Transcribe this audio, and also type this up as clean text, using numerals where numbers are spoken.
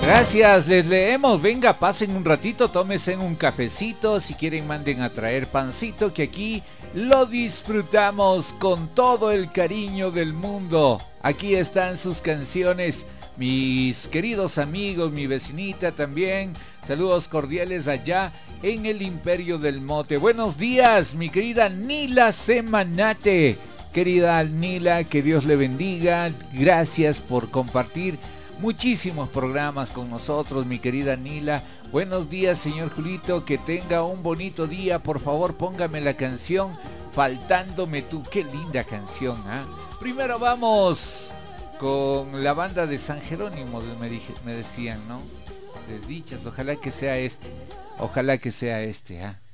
Gracias, les leemos. Venga, pasen un ratito, tómense un cafecito. Si quieren, manden a traer pancito, que aquí lo disfrutamos con todo el cariño del mundo. Aquí están sus canciones, mis queridos amigos, mi vecinita también. Saludos cordiales allá en el Imperio del Mote. Buenos días, mi querida Nila Semanate. Querida Nila, que Dios le bendiga. Gracias por compartir muchísimos programas con nosotros, mi querida Nila. Buenos días, señor Julito, que tenga un bonito día. Por favor, póngame la canción Faltándome tú. Qué linda canción, ¿eh? Primero vamos con la banda de San Jerónimo, me decían, ¿no? Desdichas, ojalá que sea este, ¿eh?